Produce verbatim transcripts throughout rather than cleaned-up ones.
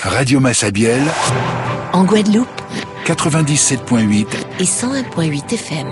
Radio Massabielle, en Guadeloupe, quatre-vingt-dix-sept virgule huit et cent un virgule huit F M.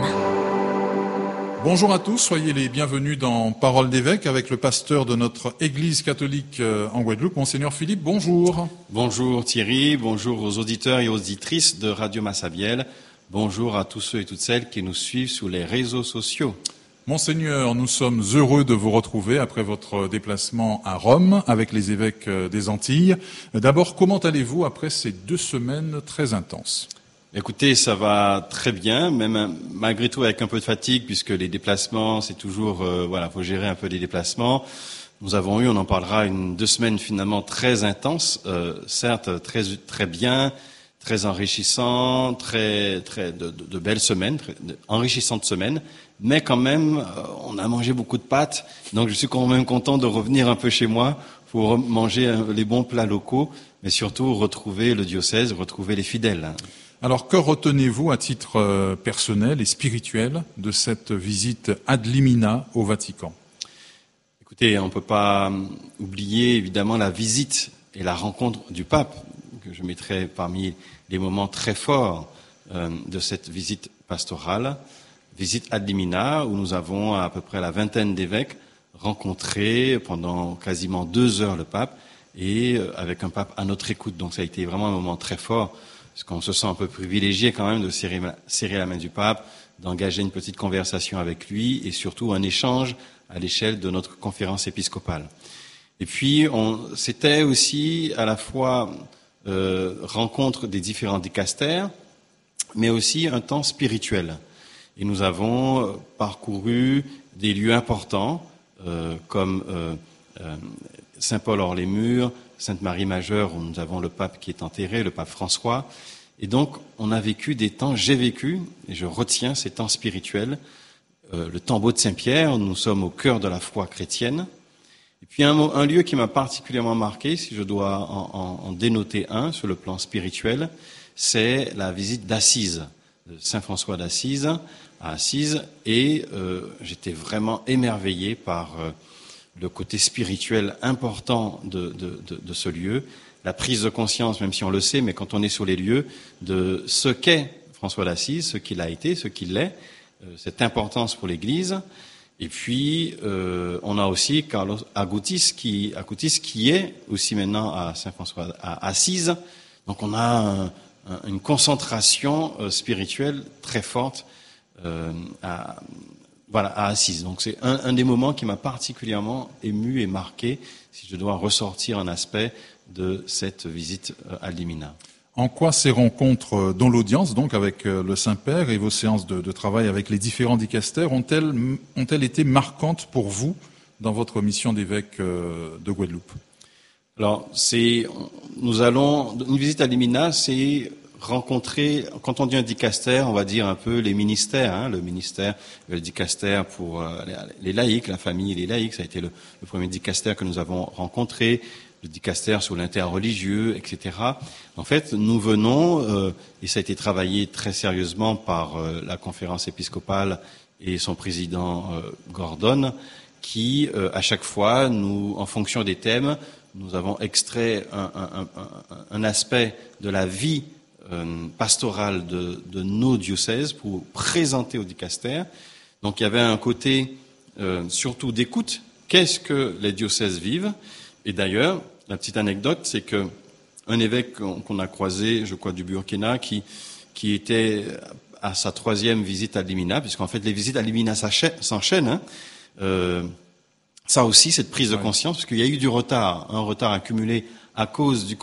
Bonjour à tous, soyez les bienvenus dans Parole d'évêque avec le pasteur de notre Église catholique en Guadeloupe, Monseigneur Philippe. Bonjour. Bonjour Thierry, bonjour aux auditeurs et aux auditrices de Radio Massabielle. Bonjour à tous ceux et toutes celles qui nous suivent sur les réseaux sociaux. Monseigneur, nous sommes heureux de vous retrouver après votre déplacement à Rome avec les évêques des Antilles. D'abord, comment allez-vous après ces deux semaines très intenses ? Écoutez, ça va très bien, même malgré tout avec un peu de fatigue, puisque les déplacements, c'est toujours, euh, voilà, faut gérer un peu les déplacements. Nous avons eu, on en parlera, une deux semaines finalement très intenses, euh, certes très très bien, très enrichissant, très très de, de, de belles semaines, très, de, enrichissantes semaines, mais quand même, euh, on a mangé beaucoup de pâtes, donc je suis quand même content de revenir un peu chez moi pour manger euh, les bons plats locaux, mais surtout retrouver le diocèse, retrouver les fidèles. Alors, que retenez-vous à titre euh, personnel et spirituel de cette visite ad limina au Vatican ? Écoutez, on ne peut pas oublier évidemment la visite et la rencontre du pape, que je mettrai parmi les moments très forts euh, de cette visite pastorale, visite ad limina, où nous avons à peu près la vingtaine d'évêques rencontrés pendant quasiment deux heures le pape, et euh, avec un pape à notre écoute. Donc ça a été vraiment un moment très fort, parce qu'on se sent un peu privilégié quand même de serrer, serrer la main du pape, d'engager une petite conversation avec lui et surtout un échange à l'échelle de notre conférence épiscopale. Et puis, on, c'était aussi à la fois euh, rencontre des différents dicastères, mais aussi un temps spirituel. Et nous avons parcouru des lieux importants, euh, comme euh, euh, Saint-Paul-hors-les-Murs, Sainte-Marie-Majeure, où nous avons le pape qui est enterré, le pape François. Et donc, on a vécu des temps, j'ai vécu, et je retiens ces temps spirituels. Euh, le tombeau de Saint-Pierre, nous sommes au cœur de la foi chrétienne. Et puis, un, un lieu qui m'a particulièrement marqué, si je dois en, en, en dénoter un sur le plan spirituel, c'est la visite d'Assise, de Saint-François d'Assise, à Assise. Et euh, j'étais vraiment émerveillé par euh, le côté spirituel important de, de, de, de ce lieu, la prise de conscience, même si on le sait, mais quand on est sur les lieux, de ce qu'est François d'Assise, ce qu'il a été, ce qu'il est, euh, cette importance pour l'Église. Et puis, euh, on a aussi Carlos Acutis qui, Acutis qui est aussi maintenant à Saint-François à Assise. Donc on a un, un, une concentration euh, spirituelle très forte euh, à Voilà, à Assise. Donc c'est un, un des moments qui m'a particulièrement ému et marqué, si je dois ressortir un aspect de cette visite ad limina. En quoi ces rencontres dans l'audience, donc avec le Saint-Père, et vos séances de, de travail avec les différents dicastères, ont-elles, ont-elles été marquantes pour vous dans votre mission d'évêque de Guadeloupe ? Alors, c'est, nous allons, une visite ad limina, c'est rencontrer, quand on dit un dicaster, on va dire un peu les ministères, hein, le ministère, le dicaster pour euh, les laïcs, la famille et les laïcs, ça a été le, le premier dicaster que nous avons rencontré, le dicaster sur l'interreligieux, et cetera. En fait, nous venons, euh, et ça a été travaillé très sérieusement par euh, la conférence épiscopale et son président euh, Gordon, qui, euh, à chaque fois, nous, en fonction des thèmes, nous avons extrait un, un, un, un aspect de la vie pastorale de, de nos diocèses pour présenter au dicaster. Donc il y avait un côté euh, surtout d'écoute. Qu'est-ce que les diocèses vivent ? Et d'ailleurs, la petite anecdote, c'est que un évêque qu'on a croisé, je crois du Burkina, qui, qui était à sa troisième visite ad limina, puisqu'en fait les visites ad limina s'enchaînent, hein, euh, ça aussi, cette prise de conscience, parce qu'il y a eu du retard, un retard accumulé à cause du